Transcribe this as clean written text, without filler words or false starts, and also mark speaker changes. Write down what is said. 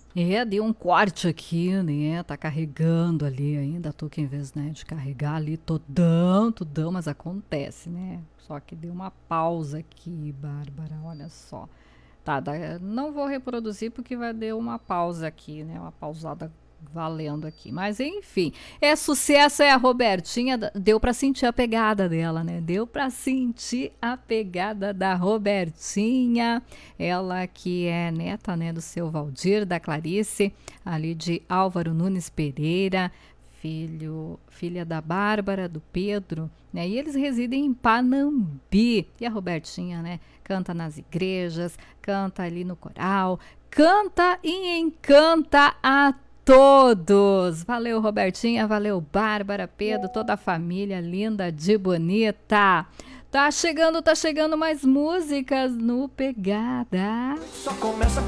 Speaker 1: Deu um corte aqui, né? Tá carregando ali ainda. Tô que em vez, né, de carregar ali, tudão, mas acontece, né? Só que deu uma pausa aqui, Bárbara, olha só. Tá, não vou reproduzir porque vai dar uma pausa aqui, né? Uma pausada valendo aqui. Mas enfim, é sucesso, é a Robertinha. Deu pra sentir a pegada dela, né? Deu pra sentir a pegada da Robertinha. Ela que é neta, né, do seu Valdir, da Clarice, ali de Álvaro Nunes Pereira, filha da Bárbara, do Pedro, né? E eles residem em Panambi. E a Robertinha, né, canta nas igrejas, canta ali no coral, canta e encanta a todos. Valeu, Robertinha, valeu, Bárbara, Pedro, toda a família linda de bonita. Tá chegando mais músicas no Pegada.
Speaker 2: Só começa